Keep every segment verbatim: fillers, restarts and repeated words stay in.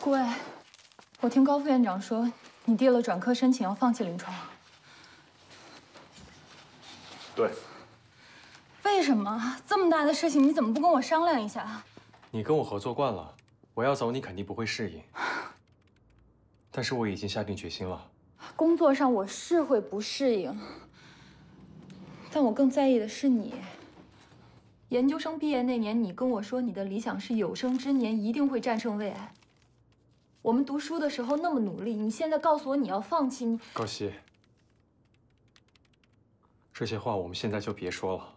顾魏，我听高副院长说，你递了转科申请，要放弃临床。 对。 为什么？这么大的事情，你怎么不跟我商量一下？ 你跟我合作惯了，我要走，你肯定不会适应。但是我已经下定决心了。 工作上我是会不适应，但我更在意的是你。研究生毕业那年，你跟我说你的理想是有生之年一定会战胜胃癌。我们读书的时候那么努力，你现在告诉我你要放弃，你高希，这些话我们现在就别说了。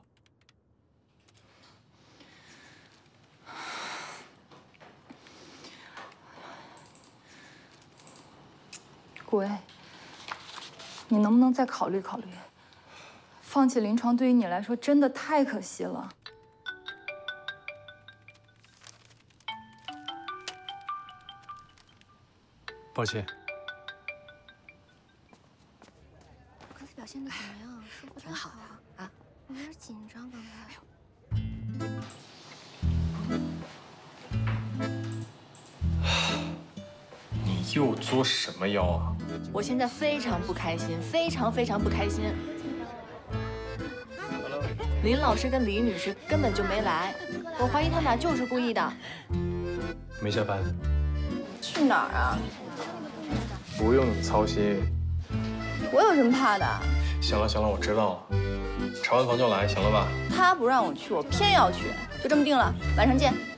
顾魏，你能不能再考虑考虑？放弃临床对于你来说真的太可惜了。 抱歉。 刚才表现的怎么样？说不太好啊。啊，我有点紧张，刚才。 你又作什么妖啊？ 我现在非常不开心，非常非常不开心。林老师跟李女士根本就没来，我怀疑他们俩就是故意的。 没下班。 去哪儿啊？ 不用你操心。 我有什么怕的？ 行了行了，我知道了。查完房就来，行了吧？ 他不让我去，我偏要去，就这么定了，晚上见。